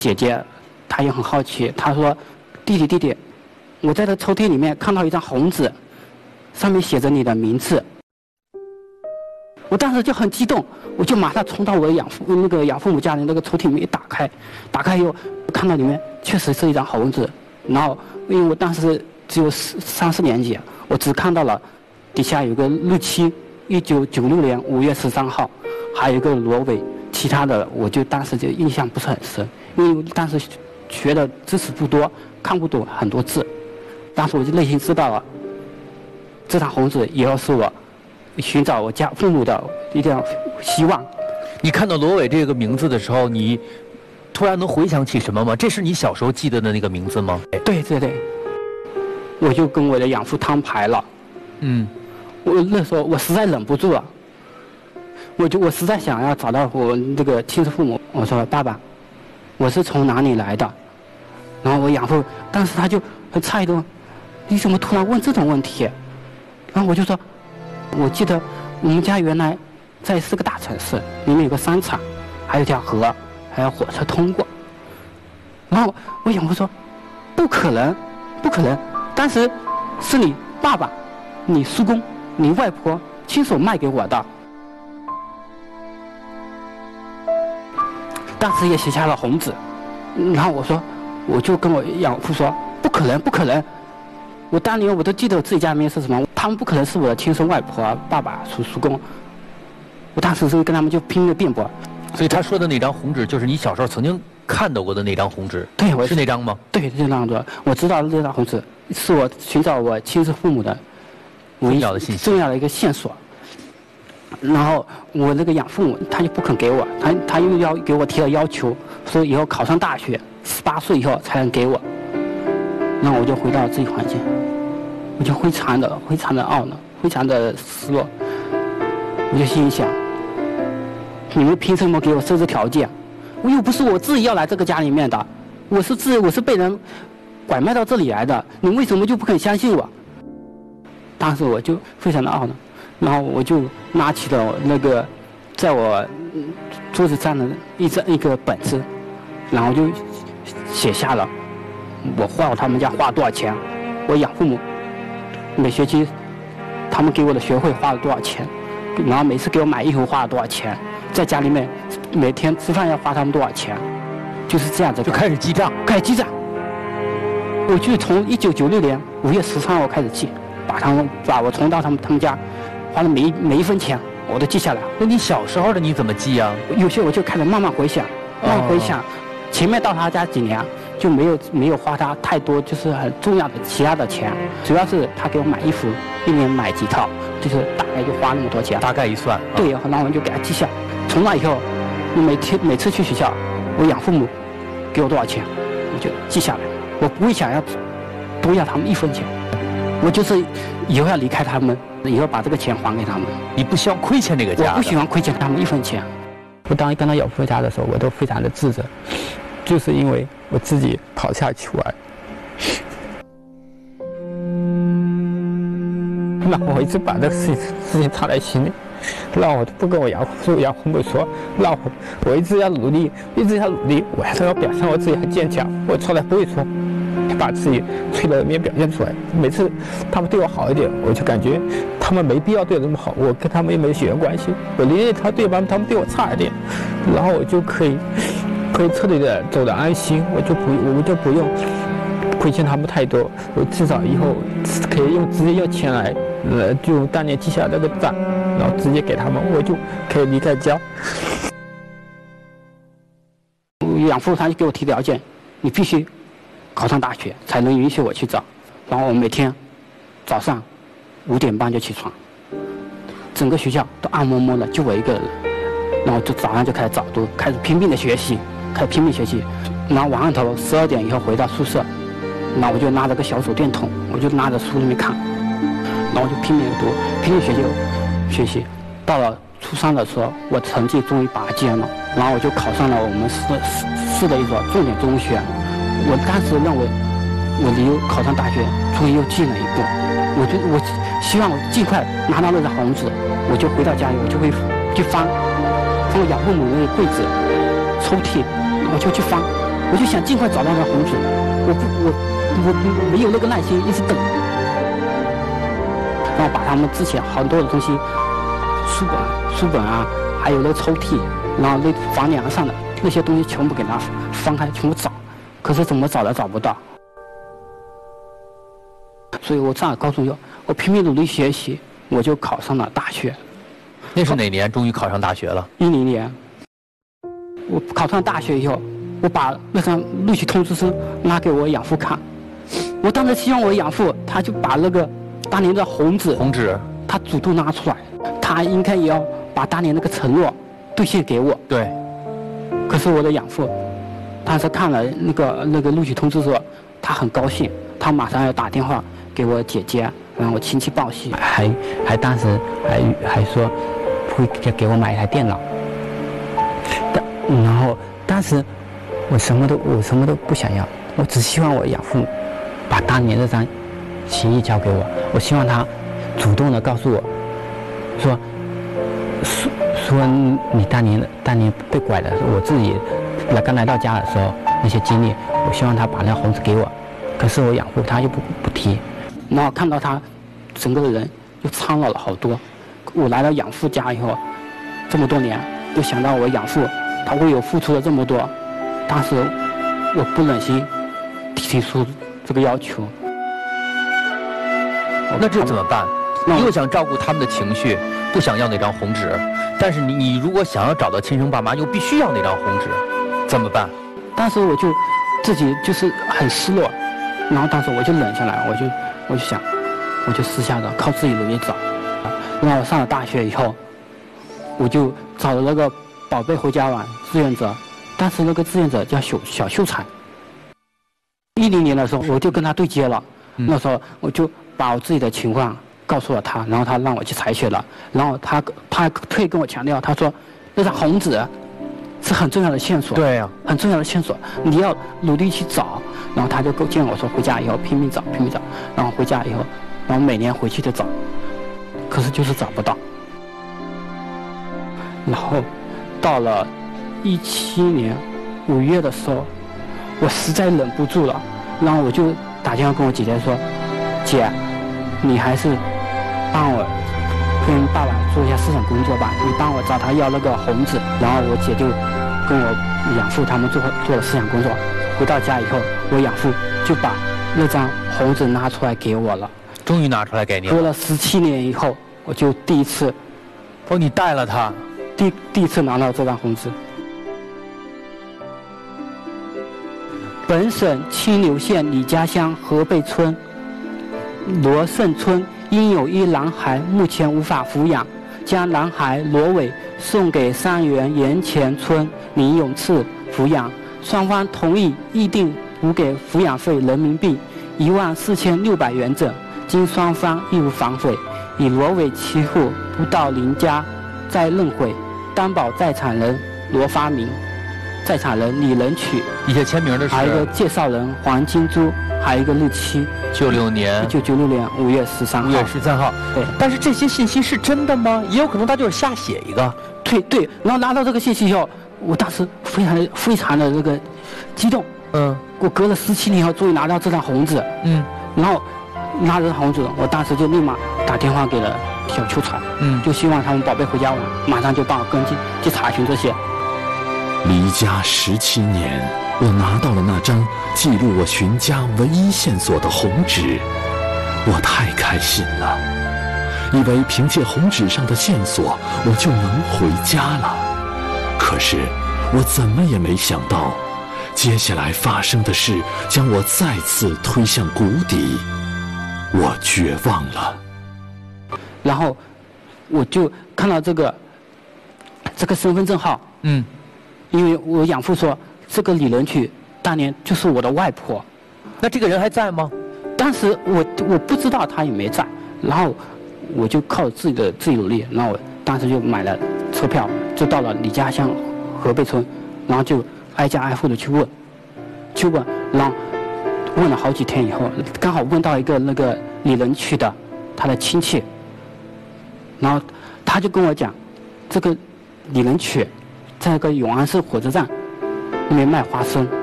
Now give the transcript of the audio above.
姐姐她也很好奇，她说：“弟弟，我在这抽屉里面看到一张红纸，上面写着你的名字。”我当时就很激动，我就马上冲到我的养父母家的那个抽屉里面一打开以后，看到里面确实是一张红纸。然后因为我当时只有3、4年级，我只看到了底下有个日期1996年5月13号，还有一个罗伟，其他的我就当时就印象不是很深，因为当时学的知识不多，看不懂很多字。当时我就内心知道了，这张红纸以后是我寻找我家父母的一点希望。 你看到罗伟这个名字的时候，你突然能回想起什么吗？这是你小时候记得的那个名字吗？ 对，我就跟我的养父摊牌了。我那时候我实在忍不住了，我实在想要找到我这个亲生父母。我说：“爸爸，我是从哪里来的？”然后我养父当时他就很诧异的问：“你怎么突然问这种问题？”然后我就说：“我记得我们家原来在4个大城市，里面有个商场，还有条河，还有火车通过。”然后我养父说：“不可能，当时是你爸爸、你叔公、你外婆亲手卖给我的。”当时也写下了红纸。然后我就跟我养父说：“不可能！我当年我都记得我自己家里面是什么，他们不可能是我的亲生外婆、爸爸、叔公。”我当时是跟他们就拼命辩驳。 所以他说的那张红纸，就是你小时候曾经看到过的那张红纸。 对， 是那张吗？ 对，这张的，我知道这张红纸是我寻找我亲生父母的重要的信息， 重要的一个线索。然后我那个养父母他就不肯给我，他又要给我提了要求，说以后考上大学18岁以后才能给我。然后我就回到自己环境，我就非常的懊恼，非常的失落。我就心里想，你们凭什么给我设置条件？我又不是我自己要来这个家里面的，我是被人拐卖到这里来的，你为什么就不肯相信我？当时我就非常的懊恼，然后我就拿起了那个在我桌子上的一个本子，然后就写下了我他们家花了多少钱，我养父母每学期他们给我的学费花了多少钱，然后每次给我买衣服花了多少钱，在家里面每天吃饭要花他们多少钱，就是这样子就开始记账。 我就从1996年5月13号开始记，把我从到他们家花的每一分钱我都记下来。 那你小时候的你怎么记啊？ 有些我就开始慢慢回想，前面到他家几年就没有花他太多就是很重要的其他的钱，主要是他给我买衣服，一年买几套，就是大概就花那么多钱。 大概一算， 对，然后我就给他记下。从那以后，每次去学校，我养父母给我多少钱，我就记下来。我不会想要多要他们1分钱，我就是以后要离开他们，以后把这个钱还给他们。 你不希望亏欠这个家？ 我不喜欢亏欠他们1分钱。我当跟他养父家的时候，我都非常的自责，就是因为我自己跑下去玩，让我一直把这个事情藏在心里，让我不跟我养父母说，让我一直要努力，我还是要表现我自己很坚强，我从来不会说把自己脆弱的一面表现出来。每次他们对我好一点，我就感觉他们没必要对我那么好，我跟他们也没血缘关系，我宁愿他们对我差一点，然后我就可以彻底的走得安心，我就不用亏欠他们太多，我至少以后可以直接用钱来，就当年记下那个账，然后直接给他们，我就可以离开家。养父他就给我提条件，你必须考上大学才能允许我去找，然后我每天早上5点半就起床，整个学校都暗摸摸的，就我一个人，然后就早上就开始早读，开始拼命学习，然后晚上头12点以后回到宿舍，然后我就拿着个小手电筒，我就拿着书里面看，然后就拼命读，拼命学习。到了初3的时候，我成绩终于拔尖了，然后我就考上了我们市的一所重点中学。我当时认为我离考上大学终于又近了一步，我希望我尽快拿到那张红纸，我就回到家里，我就会去翻我养父母那个柜子抽屉，我就去翻， 我就想尽快找到那红纸，我没有那个耐心一直等，然后把他们之前很多的东西，书本啊，还有那个抽屉，然后那房梁上的那些东西全部给他翻开，全部找，可是怎么找都找不到。所以我上了高中以后，我拼命努力学习，我就考上了大学。 那是哪年？终于考上大学了 ？10年。我考上大学以后，我把那张录取通知书拿给我养父看。我当时希望我养父，他就把那个当年的红纸，他主动拿出来，他应该也要把当年那个承诺兑现给我。 对。 可是我的养父，当时看了那个录取通知书，他很高兴，他马上要打电话给我姐姐，然后我亲戚报喜，还当时还说会给我买一台电脑。然后当时我什么都不想要，我只希望我养父把当年那张协议交给我，我希望他主动的告诉我说你当年被拐的，我自己刚来到家的时候那些经历，我希望他把那红纸给我。可是我养父他就不提，然后看到他整个人就苍老了好多。我来到养父家以后，这么多年，就想到我养父他为我付出了这么多，当时我不忍心提出这个要求。 那这怎么办？你又想照顾他们的情绪，不想要那张红纸，但是你如果想要找到亲生爸妈，又必须要那张红纸，怎么办？ 当时我就自己就是很失落，然后当时我就忍下来，我就想，我就私下的靠自己努力找。然后我上了大学以后，我就找了那个宝贝回家网志愿者，当时那个志愿者叫小秀才。10年的时候我就跟他对接了，那时候我就把我自己的情况告诉了他，然后他让我去采血了，然后他特意跟我强调，他说那张红纸是很重要的线索， 对呀， 很重要的线索，你要努力去找。然后他就建议我说，回家以后拼命找，然后回家以后，然后每年回去就找，可是就是找不到。然后到了17年5月的时候，我实在忍不住了，然后我就打电话跟我姐姐说，姐，你还是帮我跟爸爸做一下思想工作吧，你帮我找他要那个红纸。然后我姐就跟我养父他们做了思想工作。回到家以后，我养父就把那张红纸拿出来给我了。 终于拿出来给你了。 过了17年以后，我就第一次， 你带了它， 第一次拿到这张红纸。本省清流县李家乡河背村罗胜村因有一男孩目前无法抚养，将男孩罗伟送给三原盐前村李永次抚养，双方同意议定补给抚养费人民币14600元整，经双方义无反悔，以罗伟其户不到邻家再认悔，担保在场人罗发明，在场人李仁曲， 一些签名的是， 还有一个介绍人黄金珠，还有一个日期 1996年 5月13号。 5月13号。 对， 但是这些信息是真的吗？也有可能他就是瞎写一个。 对，然后拿到这个信息以后，我当时非常的这个激动。我隔了17年后终于拿到这张红纸。然后拿着红纸，我当时就立马打电话给了小秀才。就希望他们宝贝回家网马上就帮我跟进去查询这些。 离家17年，我拿到了那张记录我寻家唯一线索的红纸，我太开心了，以为凭借红纸上的线索我就能回家了。可是我怎么也没想到，接下来发生的事将我再次推向谷底，我绝望了。 然后我就看到这个身份证号，因为我养父说这个李仁曲当年就是我的外婆。 那这个人还在吗？ 当时我不知道他有没有在，然后我就靠自己努力，然后我当时就买了车票，就到了李家乡河背村，然后就挨家挨户的去问，然后问了好几天以后，刚好问到一个那个李仁曲的他的亲戚，然后他就跟我讲，这个李仁曲在那个永安市火车站那边卖花生。